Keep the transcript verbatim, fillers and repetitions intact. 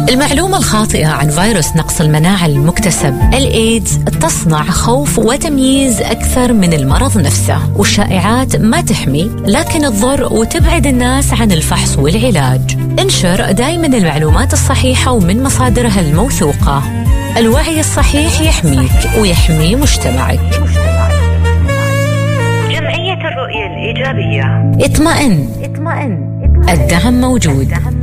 المعلومة الخاطئة عن فيروس نقص المناعة المكتسب الإيدز تصنع خوف وتمييز أكثر من المرض نفسه، والشائعات ما تحمي لكن تضر وتبعد الناس عن الفحص والعلاج. انشر دائما المعلومات الصحيحة ومن مصادرها الموثوقة. الوعي الصحيح يحميك ويحمي مجتمعك. جمعية الرؤية الإيجابية. اطمئن، الدعم موجود.